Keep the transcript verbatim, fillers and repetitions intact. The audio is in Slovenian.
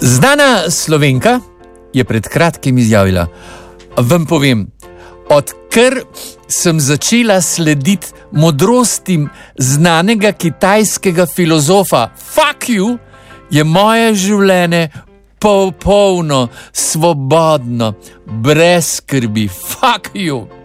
Znana Slovenka je pred kratkim izjavila: vam povem, odkar sem začela slediti modrostim znanega kitajskega filozofa fuck you, je moje življenje popolno, svobodno, brez skrbi. Fuck you.